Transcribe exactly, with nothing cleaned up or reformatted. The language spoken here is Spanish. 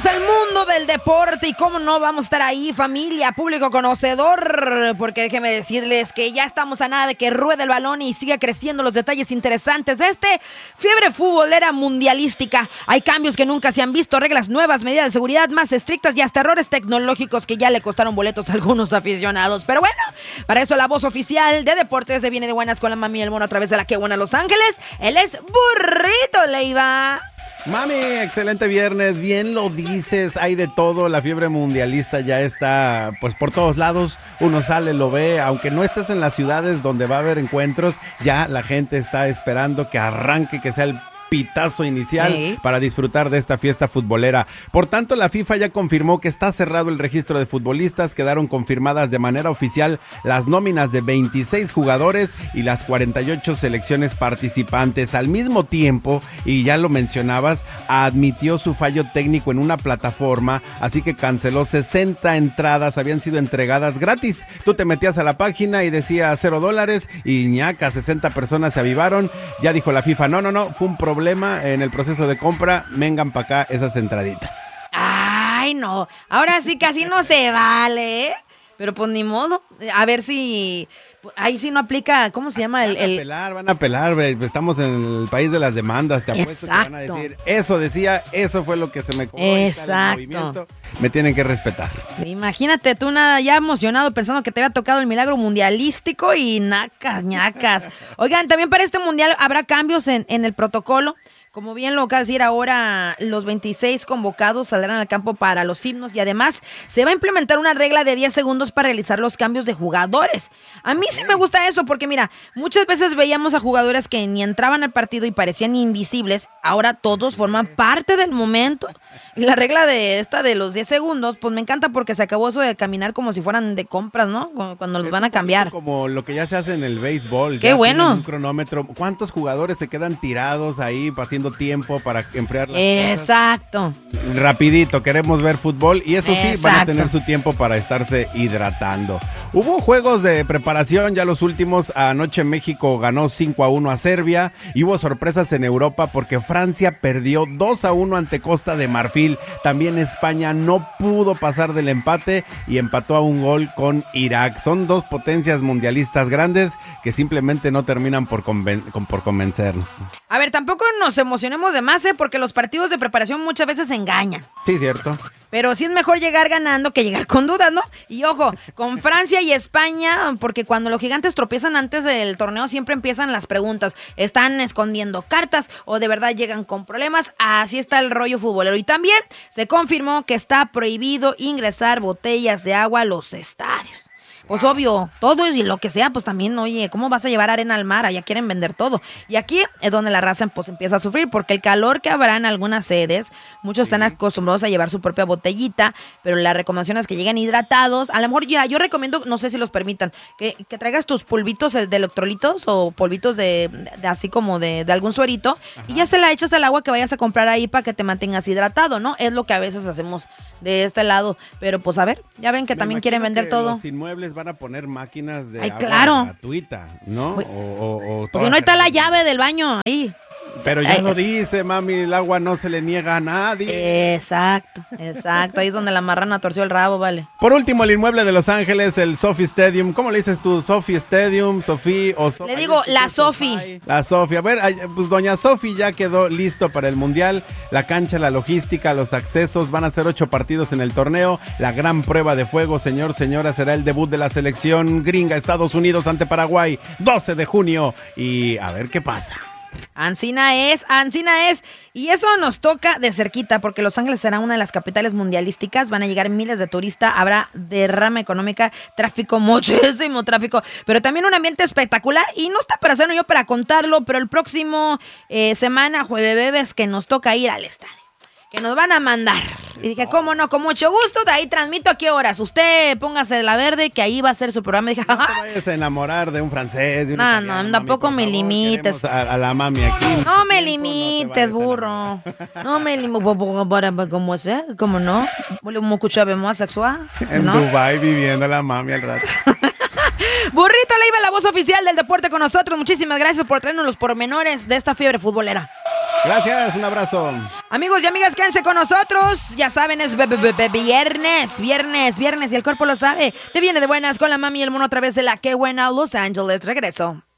Bienvenidos al mundo del deporte y cómo no vamos a estar ahí, familia, público conocedor, porque déjenme decirles que ya estamos a nada de que ruede el balón y siga creciendo los detalles interesantes de este fiebre futbolera mundialística. Hay cambios que nunca se han visto, reglas nuevas, medidas de seguridad más estrictas y hasta errores tecnológicos que ya le costaron boletos a algunos aficionados. Pero bueno, para eso la voz oficial de deportes de Viene de Buenas con la mami y el mono a través de la que buena Los Ángeles. Él es Burrito Leiva. Mami, excelente viernes, bien lo dices, hay de todo, la fiebre mundialista ya está pues por todos lados, uno sale, lo ve, aunque no estés en las ciudades donde va a haber encuentros, ya la gente está esperando que arranque, que sea el pitazo inicial sí. para disfrutar de esta fiesta futbolera. Por tanto, la FIFA ya confirmó que está cerrado el registro de futbolistas, quedaron confirmadas de manera oficial las nóminas de veintiséis jugadores y las cuarenta y ocho selecciones participantes. Al mismo tiempo, y ya lo mencionabas, admitió su fallo técnico en una plataforma, así que canceló sesenta entradas, habían sido entregadas gratis. Tú te metías a la página y decía cero dólares y ñaca, sesenta personas se avivaron. Ya dijo la FIFA, no, no, no, fue un problema en el proceso de compra, vengan para acá esas entraditas. Ay, no, ahora sí casi no se vale, ¿eh? Pero pues ni modo, a ver si... Ahí sí no aplica, ¿cómo se llama? El, van a el... apelar, van a apelar, estamos en el país de las demandas, te apuesto que van a decir, eso decía, eso fue lo que se me cobró. Exacto. Me tienen que respetar. Imagínate tú nada ya emocionado pensando que te había tocado el milagro mundialístico y nacas, ñacas. Oigan, también para este mundial habrá cambios en, en el protocolo. Como bien lo acaba de decir ahora, los veintiséis convocados saldrán al campo para los himnos y además se va a implementar una regla de diez segundos para realizar los cambios de jugadores. A mí sí me gusta eso porque mira, muchas veces veíamos a jugadores que ni entraban al partido y parecían invisibles, ahora todos forman parte del momento. Y la regla de esta de los diez segundos, pues me encanta porque se acabó eso de caminar como si fueran de compras, ¿no? Cuando los van a cambiar. Como lo que ya se hace en el béisbol. ¡Qué bueno! Un cronómetro. ¿Cuántos jugadores se quedan tirados ahí haciendo tiempo para enfriar las Exacto. cosas? Rapidito, queremos ver fútbol y eso sí, Exacto. van a tener su tiempo para estarse hidratando. Hubo juegos de preparación, ya los últimos. Anoche México ganó cinco a uno a Serbia y hubo sorpresas en Europa porque Francia perdió dos a uno ante Costa de Marfil. También España no pudo pasar del empate y empató a un gol con Irak. Son dos potencias mundialistas grandes que simplemente no terminan por, conven- por convencernos. A ver, tampoco nos emocionemos de más, ¿eh? Porque los partidos de preparación muchas veces engañan. Sí, cierto. Pero sí es mejor llegar ganando que llegar con dudas, ¿no? Y ojo, con Francia y España, porque cuando los gigantes tropiezan antes del torneo siempre empiezan las preguntas. ¿Están escondiendo cartas o de verdad llegan con problemas? Así está el rollo futbolero. Y también se confirmó que está prohibido ingresar botellas de agua a los estadios. Pues obvio, todo y lo que sea, pues también, oye, ¿cómo vas a llevar arena al mar? Allá quieren vender todo. Y aquí es donde la raza pues empieza a sufrir, porque el calor que habrá en algunas sedes, muchos están acostumbrados a llevar su propia botellita, pero la recomendación es que lleguen hidratados. A lo mejor, ya, yo recomiendo, no sé si los permitan, que, que traigas tus polvitos de electrolitos o polvitos de, de así como de, de algún suerito, ajá, y ya se la echas al agua que vayas a comprar ahí para que te mantengas hidratado, ¿no? Es lo que a veces hacemos de este lado, pero pues a ver, ya ven que Me también quieren vender que todo. Los inmuebles van a poner máquinas de Ay, agua claro, gratuita, ¿no? Uy, o, o, o pues si no está la llave del baño ahí. Pero ya Ay, lo dice, mami, el agua no se le niega a nadie. Exacto, exacto. Ahí es donde la marrana torció el rabo, vale. Por último, el inmueble de Los Ángeles, el Sophie Stadium. ¿Cómo le dices tú? ¿Sophie Stadium? ¿Sophie? O so- le digo, la Sophie. La Sophie. A ver, pues doña Sophie ya quedó listo para el Mundial. La cancha, la logística, los accesos. Van a ser ocho partidos en el torneo. La gran prueba de fuego, señor, señora, será el debut de la selección gringa Estados Unidos ante Paraguay. doce de junio. Y a ver qué pasa. Ancina es, Ancina es. Y eso nos toca de cerquita, porque Los Ángeles será una de las capitales mundialísticas. Van a llegar miles de turistas, habrá derrama económica, tráfico, muchísimo tráfico, pero también un ambiente espectacular. Y no está para hacerlo yo para contarlo, pero el próximo eh, semana, jueves, que nos toca ir al estadio, que nos van a mandar. Y dije, ¿cómo no? Con mucho gusto, de ahí transmito a qué horas. Usted póngase la verde, que ahí va a ser su programa. Y dije, no te vayas a enamorar de un francés, de un no, italiano, no, tampoco mami, me favor, limites. A, a la mami aquí. No me tiempo, limites, no burro. No me limites. ¿Cómo es? ¿Cómo no? ¿Cómo escuchabas sexual? En ¿no? Dubái viviendo la mami al rato. Burrito Leiva, la voz oficial del deporte con nosotros. Muchísimas gracias por traernos los pormenores de esta fiebre futbolera. Gracias, un abrazo. Amigos y amigas, quédense con nosotros. Ya saben, es be- be- be- viernes, viernes, viernes y el cuerpo lo sabe. Te viene de buenas con la mami y el mono a través de la Qué Buena Los Ángeles. Regreso.